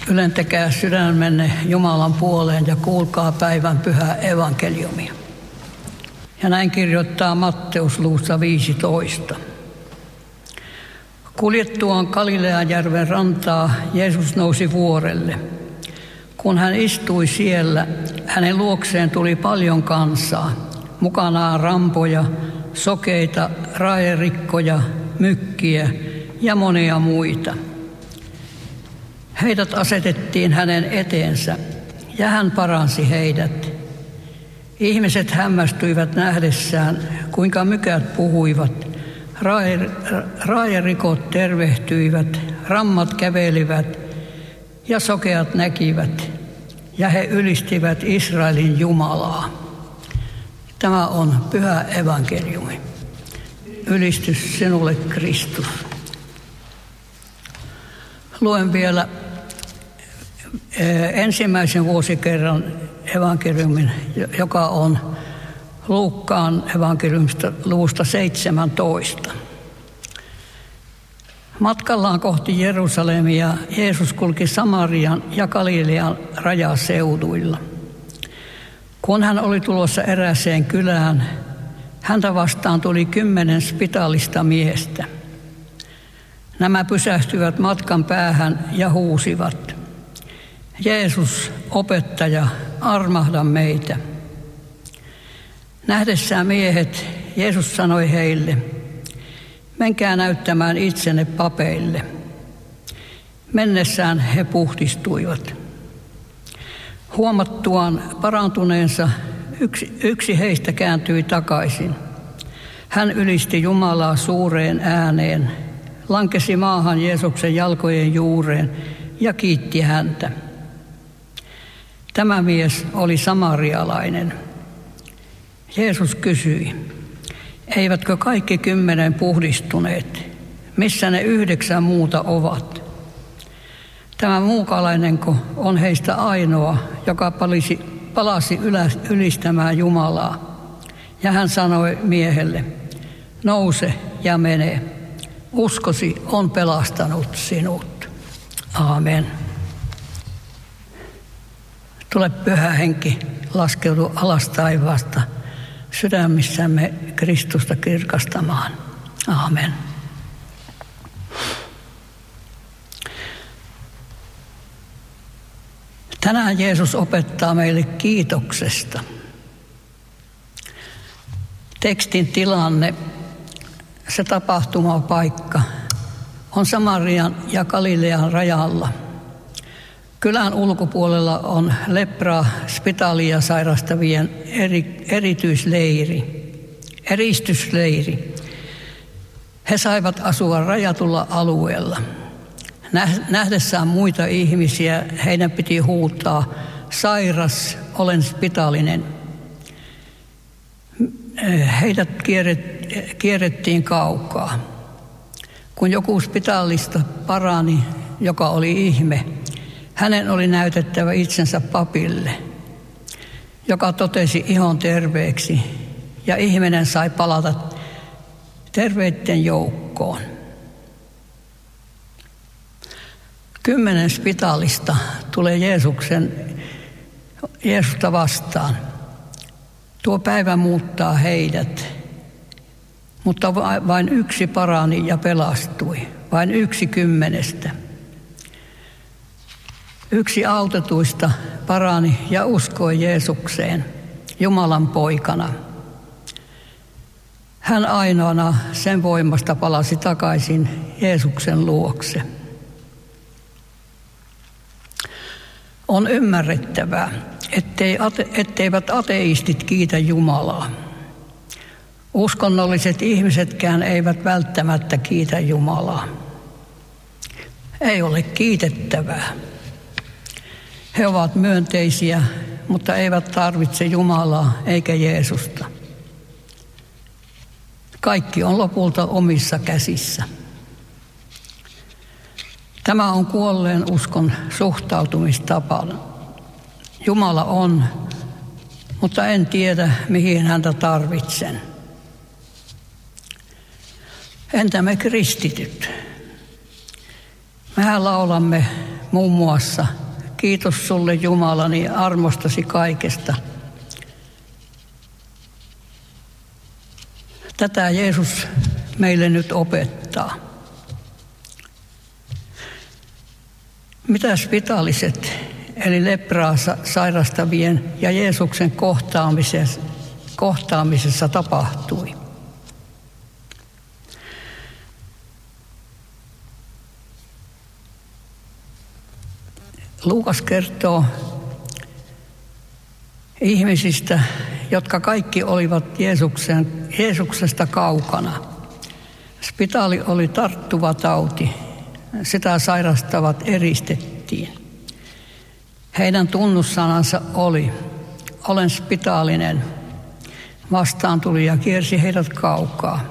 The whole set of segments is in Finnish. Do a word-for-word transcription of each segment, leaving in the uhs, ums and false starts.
Ylentäkää sydämenne Jumalan puoleen ja kuulkaa päivän pyhää evankeliumia. Ja näin kirjoittaa Matteus luvussa viisitoista. Kuljettuaan Galileanjärven rantaa Jeesus nousi vuorelle. Kun hän istui siellä, hänen luokseen tuli paljon kansaa, mukanaan rampoja, sokeita, raerikkoja, mykkiä ja monia muita. Heidät asetettiin hänen eteensä ja hän paransi heidät. Ihmiset hämmästyivät nähdessään, kuinka mykät puhuivat, raerikot tervehtyivät, rammat kävelivät ja sokeat näkivät, ja he ylistivät Israelin Jumalaa. Tämä on pyhä evankeliumi. Ylistys sinulle, Kristus. Luen vielä ensimmäisen vuosikerran evankeliumin, joka on Luukkaan evankeliumista luvusta seitsemäntoista. Matkallaan kohti Jerusalemia Jeesus kulki Samarian ja Galilean rajaseuduilla. Kun hän oli tulossa erääseen kylään, häntä vastaan tuli kymmenen spitaalista miestä. Nämä pysähtyivät matkan päähän ja huusivat: Jeesus, opettaja, armahda meitä. Nähdessään miehet, Jeesus sanoi heille: menkää näyttämään itsenne papeille. Mennessään he puhdistuivat. Huomattuaan parantuneensa yksi, yksi heistä kääntyi takaisin. Hän ylisti Jumalaa suureen ääneen, lankesi maahan Jeesuksen jalkojen juureen ja kiitti häntä. Tämä mies oli samarialainen. Jeesus kysyi: eivätkö kaikki kymmenen puhdistuneet? Missä ne yhdeksän muuta ovat? Tämä muukalainenko on heistä ainoa, joka palasi, palasi ylistämään Jumalaa? Ja hän sanoi miehelle: nouse ja mene. Uskosi on pelastanut sinut. Aamen. Tule Pyhä Henki, laskeudu alas taivaasta sydämissämme Kristusta kirkastamaan. Aamen. Tänään Jeesus opettaa meille kiitoksesta. Tekstin tilanne, se tapahtumapaikka, on Samarian ja Galilean rajalla. Kylän ulkopuolella on lepraa, spitaalia sairastavien eri, erityisleiri, eristysleiri. He saivat asua rajatulla alueella. Nähdessään muita ihmisiä heidän piti huutaa: sairas, olen spitaalinen. Heidät kierrettiin kaukaa. Kun joku spitaalista parani, joka oli ihme, hänen oli näytettävä itsensä papille, joka totesi ihon terveeksi, ja ihminen sai palata terveitten joukkoon. Kymmenen spitaalista tulee Jeesuksen, Jeesusta vastaan. Tuo päivä muuttaa heidät, mutta vain yksi parani ja pelastui, vain yksi kymmenestä. Yksi autetuista parani ja uskoi Jeesukseen, Jumalan poikana. Hän ainoana sen voimasta palasi takaisin Jeesuksen luokse. On ymmärrettävää, ettei ate, etteivät ateistit kiitä Jumalaa. Uskonnolliset ihmisetkään eivät välttämättä kiitä Jumalaa. Ei ole kiitettävää. He ovat myönteisiä, mutta eivät tarvitse Jumalaa eikä Jeesusta. Kaikki on lopulta omissa käsissä. Tämä on kuolleen uskon suhtautumistapa. Jumala on, mutta en tiedä, mihin häntä tarvitsen. Entä me kristityt? Mehän laulamme muun muassa: kiitos sulle Jumalani armostasi kaikesta. Tätä Jeesus meille nyt opettaa. Mitä spitaaliset, eli lepraa sairastavien ja Jeesuksen kohtaamisessa, kohtaamisessa tapahtui? Luukas kertoo ihmisistä, jotka kaikki olivat Jeesuksen, Jeesuksesta kaukana. Spitaali oli tarttuva tauti. Sitä sairastavat eristettiin. Heidän tunnussanansa oli: olen spitaalinen. Vastaan tuli ja kiersi heidät kaukaa.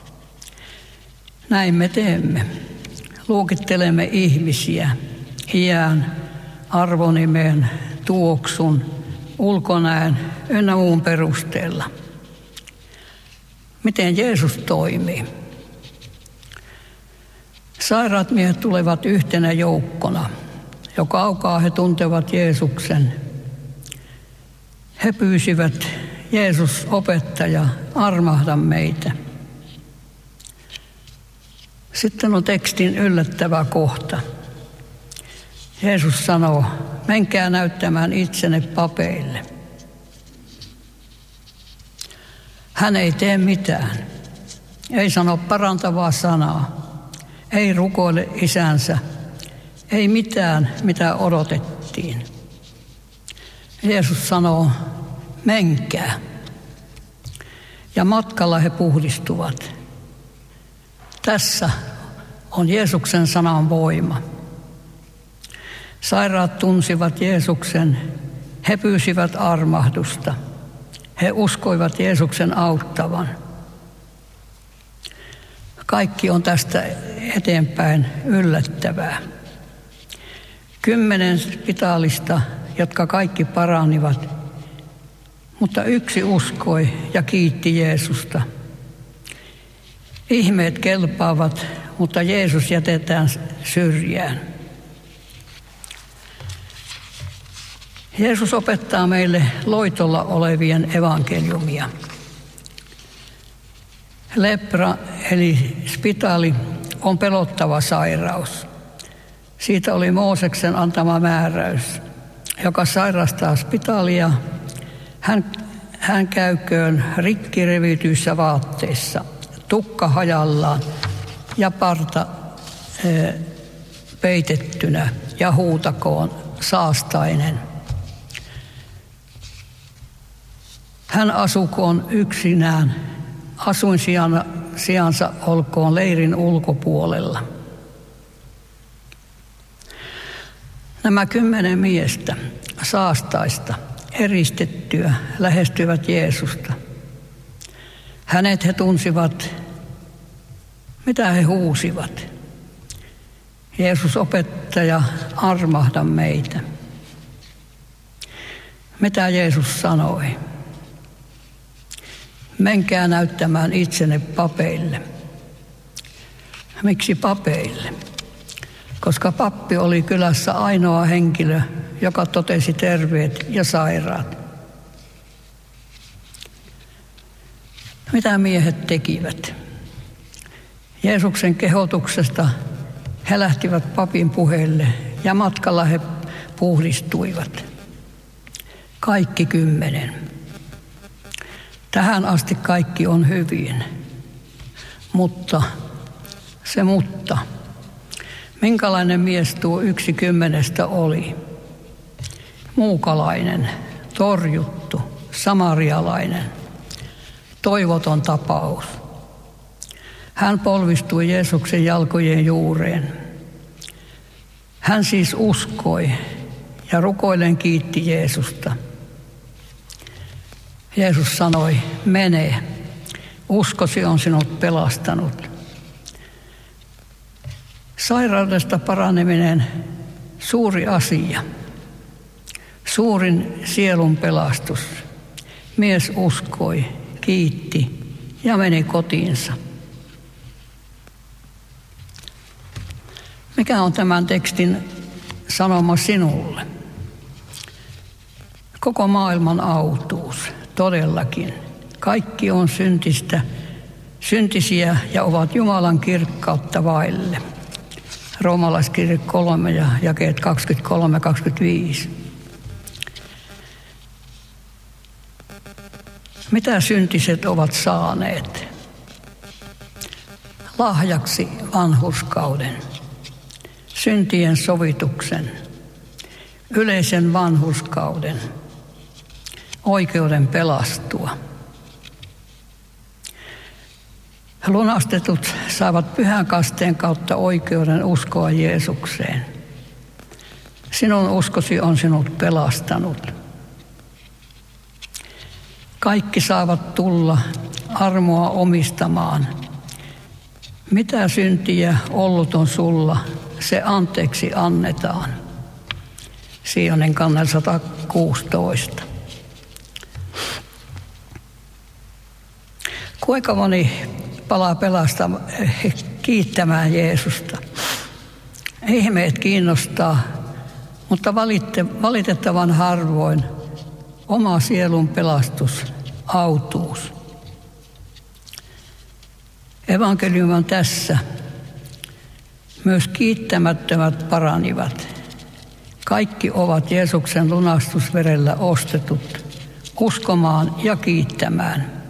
Näin me teemme. Luokittelemme ihmisiä iän, arvonimeen, tuoksun, ulkonäön ynnä muun perusteella. Miten Jeesus toimii? Sairaat miehet tulevat yhtenä joukkona. Jo kaukaa he tuntevat Jeesuksen. He pyysivät: Jeesus, opettaja, armahda meitä. Sitten on tekstin yllättävä kohta. Jeesus sanoo: menkää näyttämään itsenne papeille. Hän ei tee mitään. Ei sano parantavaa sanaa. Ei rukoile isänsä. Ei mitään, mitä odotettiin. Jeesus sanoo: menkää. Ja matkalla he puhdistuvat. Tässä on Jeesuksen sanan voima. Sairaat tunsivat Jeesuksen. He pyysivät armahdusta. He uskoivat Jeesuksen auttavan. Kaikki on tästä eteenpäin yllättävää. Kymmenen spitaalista, jotka kaikki paranivat, mutta yksi uskoi ja kiitti Jeesusta. Ihmeet kelpaavat, mutta Jeesus jätetään syrjään. Jeesus opettaa meille loitolla olevien evankeliumia. Lepra eli spitaali on pelottava sairaus. Siitä oli Mooseksen antama määräys. Joka sairastaa spitaalia, hän, hän käyköön rikki revityissä vaatteissa, tukka hajallaan ja parta e, peitettynä ja huutakoon saastainen. Hän asukoon yksinään, asuinsijansa olkoon leirin ulkopuolella. Nämä kymmenen miestä saastaista, eristettyä, lähestyivät Jeesusta. Hänet he tunsivat, mitä he huusivat. Jeesus, opettaja, armahda meitä. Mitä Jeesus sanoi? Menkää näyttämään itsenne papeille. Miksi papeille? Koska pappi oli kylässä ainoa henkilö, joka totesi terveet ja sairaat. Mitä miehet tekivät? Jeesuksen kehotuksesta he lähtivät papin puheille ja matkalla he puhdistuivat. Kaikki kymmenen. Tähän asti kaikki on hyvin. Mutta, se mutta, minkälainen mies tuo yksi kymmenestä oli? Muukalainen, torjuttu, samarialainen, toivoton tapaus. Hän polvistui Jeesuksen jalkojen juureen. Hän siis uskoi ja rukoillen kiitti Jeesusta. Jeesus sanoi, mene, uskosi on sinut pelastanut. Sairaudesta paraneminen, suuri asia, suurin sielun pelastus. Mies uskoi, kiitti ja meni kotiinsa. Mikä on tämän tekstin sanoma sinulle. Koko maailman autuus, todellakin. Kaikki on syntistä, syntisiä ja ovat Jumalan kirkkautta vaille. Roomalaiskirje kolme ja jakeet kaksikymmentäkolme kaksikymmentäviisi. Mitä syntiset ovat saaneet? Lahjaksi vanhurskauden, syntien sovituksen, yleisen vanhurskauden, oikeuden pelastua. Lunastetut saavat pyhän kasteen kautta oikeuden uskoa Jeesukseen. Sinun uskosi on sinut pelastanut. Kaikki saavat tulla armoa omistamaan. Mitä syntiä ollut on sulla, se anteeksi annetaan. Sionin kannen sata kuusitoista. Kuinka moni palaa pelastamaan, kiittämään Jeesusta? Ihmeet kiinnostaa, mutta valitettavan harvoin oma sielun pelastus, autuus. Evankeliumi on tässä. Myös kiittämättömät paranivat. Kaikki ovat Jeesuksen lunastusverellä ostetut uskomaan ja kiittämään.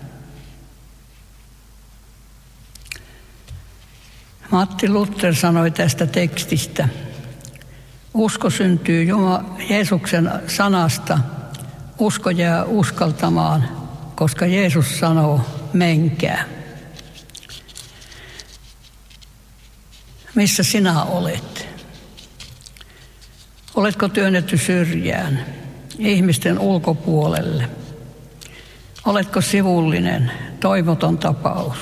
Matti Luther sanoi tästä tekstistä: usko syntyy Jumala, Jeesuksen sanasta, usko jää uskaltamaan, koska Jeesus sanoo, menkää. Missä sinä olet? Oletko työnnetty syrjään, ihmisten ulkopuolelle? Oletko sivullinen, toivoton tapaus?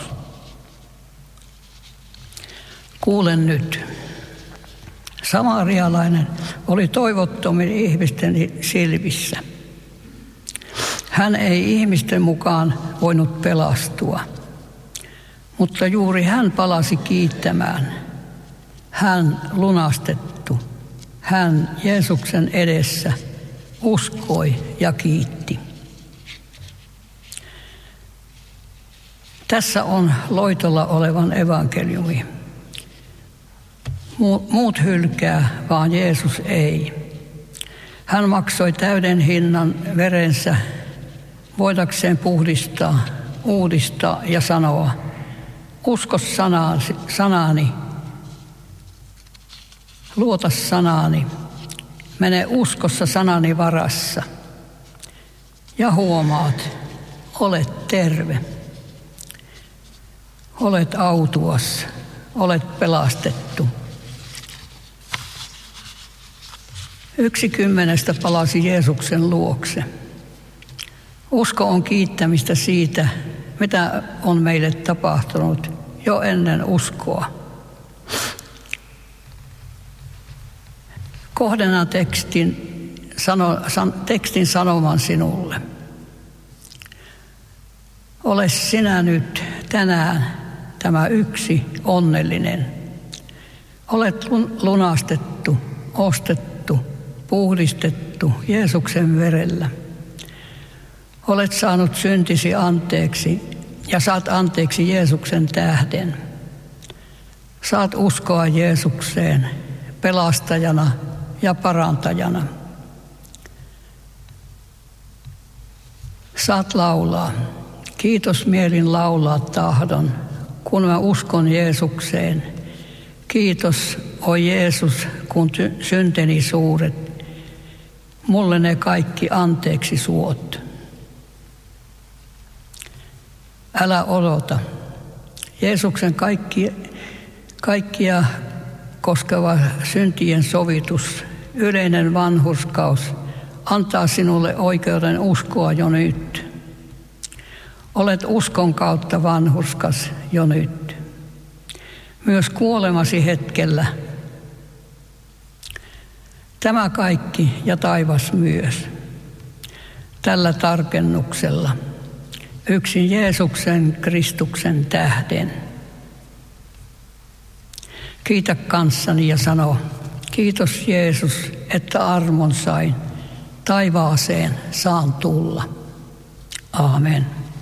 Kuule nyt. Samarialainen oli toivottomien ihmisten silmissä. Hän ei ihmisten mukaan voinut pelastua, mutta juuri hän palasi kiittämään. Hän lunastettu, hän Jeesuksen edessä uskoi ja kiitti. Tässä on loitolla olevan evankeliumi. Muut hylkää, vaan Jeesus ei. Hän maksoi täyden hinnan verensä voidakseen puhdistaa, uudistaa ja sanoa, usko sanaasi, sanaani, luota sanaani, mene uskossa sanani varassa ja huomaat, olet terve, olet autuas, olet pelastettu. Yksi kymmenestä palasi Jeesuksen luokse. Usko on kiittämistä siitä, mitä on meille tapahtunut jo ennen uskoa. Kohdennan tekstin, sano, san, tekstin sanoman sinulle. Ole sinä nyt tänään tämä yksi onnellinen. Olet lunastettu, ostettu, puhdistettu Jeesuksen verellä. Olet saanut syntisi anteeksi ja saat anteeksi Jeesuksen tähden. Saat uskoa Jeesukseen pelastajana ja parantajana. Saat laulaa. Kiitos mielin laulaa tahdon, kun mä uskon Jeesukseen. Kiitos, o Jeesus, kun synteni suuret. Mulle ne kaikki anteeksi suot. Älä odota. Jeesuksen kaikki, kaikkia koskeva syntien sovitus, yleinen vanhurskaus, antaa sinulle oikeuden uskoa jo nyt. Olet uskon kautta vanhurskas jo nyt. Myös kuolemasi hetkellä. Tämä kaikki ja taivas myös. Tällä tarkennuksella. Yksin Jeesuksen Kristuksen tähden. Kiitä kanssani ja sano, Kiitos Jeesus, että armon sain. Taivaaseen saan tulla. Aamen.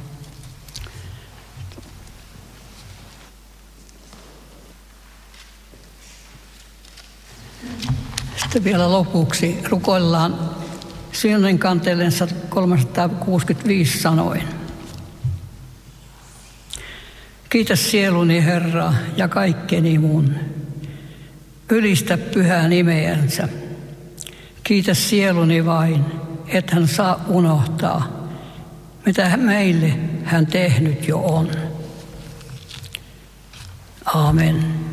Sitten vielä lopuksi rukoillaan Sionin kanteellen kolmesataakuusikymmentäviisi sanoin. Kiitä sieluni Herra ja kaikkeni mun. Ylistä pyhää nimeänsä. Kiitä sieluni vain, et hän saa unohtaa, mitä meille hän tehnyt jo on. Aamen.